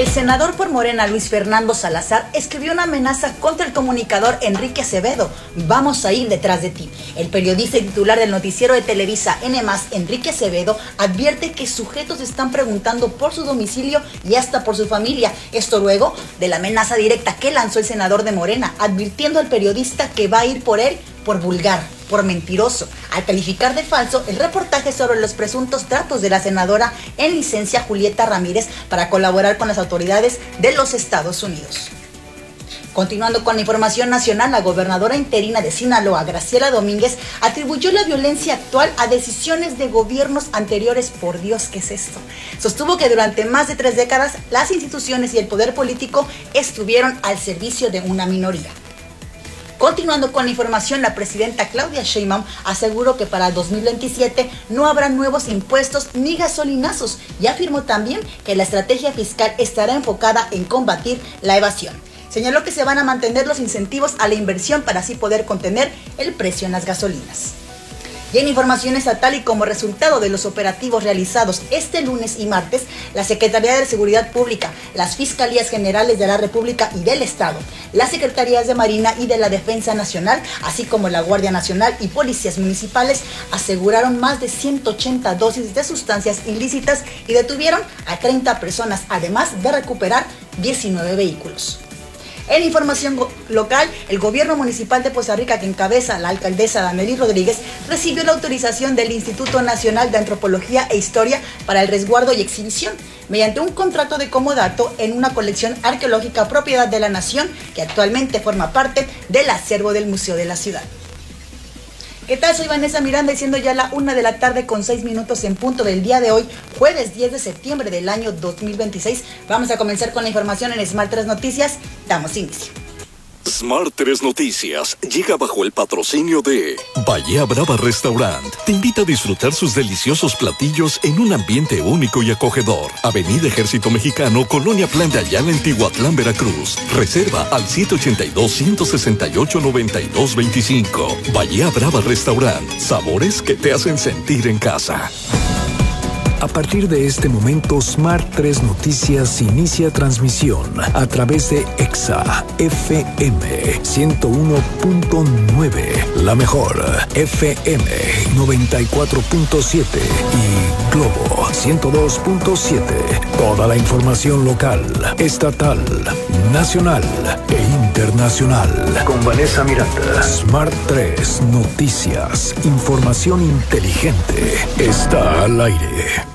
El senador por Morena, Luis Fernando Salazar, escribió una amenaza contra el comunicador Enrique Acevedo. Vamos a ir detrás de ti. El periodista y titular del noticiero de Televisa N+, Enrique Acevedo, advierte que sujetos están preguntando por su domicilio y hasta por su familia. Esto luego de la amenaza directa que lanzó el senador de Morena, advirtiendo al periodista que va a ir por él por vulgar, por mentiroso, al calificar de falso el reportaje sobre los presuntos tratos de la senadora en licencia Julieta Ramírez para colaborar con las autoridades de los Estados Unidos. Continuando con la información nacional, la gobernadora interina de Sinaloa, Graciela Domínguez, atribuyó la violencia actual a decisiones de gobiernos anteriores. Por Dios, ¿qué es esto? Sostuvo que durante más de 3 décadas las instituciones y el poder político estuvieron al servicio de una minoría. Continuando con la información, la presidenta Claudia Sheinbaum aseguró que para el 2027 no habrá nuevos impuestos ni gasolinazos y afirmó también que la estrategia fiscal estará enfocada en combatir la evasión. Señaló que se van a mantener los incentivos a la inversión para así poder contener el precio en las gasolinas. Y en información estatal y como resultado de los operativos realizados este lunes y martes, la Secretaría de Seguridad Pública, las Fiscalías Generales de la República y del Estado, las Secretarías de Marina y de la Defensa Nacional, así como la Guardia Nacional y policías municipales, aseguraron más de 180 dosis de sustancias ilícitas y detuvieron a 30 personas, además de recuperar 19 vehículos. En información local, el gobierno municipal de Poza Rica, que encabeza la alcaldesa Damelí Rodríguez, recibió la autorización del Instituto Nacional de Antropología e Historia para el resguardo y exhibición, mediante un contrato de comodato en una colección arqueológica propiedad de la nación, que actualmente forma parte del acervo del Museo de la Ciudad. ¿Qué tal? Soy Vanessa Miranda y siendo ya la 1 de la tarde con 6 minutos en punto del día de hoy, jueves 10 de septiembre del año 2026. Vamos a comenzar con la información en Smart 3 Noticias. Damos inicio. Smart 3 Noticias llega bajo el patrocinio de Bahía Brava Restaurant. Te invita a disfrutar sus deliciosos platillos en un ambiente único y acogedor. Avenida Ejército Mexicano, Colonia Plan de Ayala, en Tihuatlán, Veracruz. Reserva al 782-168-9225. Bahía Brava Restaurant. Sabores que te hacen sentir en casa. A partir de este momento, Smart 3 Noticias inicia transmisión a través de EXA FM 101.9, la mejor FM 94.7 y Globo 102.7. Toda la información local, estatal, nacional e internacional. Con Vanessa Miranda. Smart 3 Noticias. Información inteligente. Está al aire.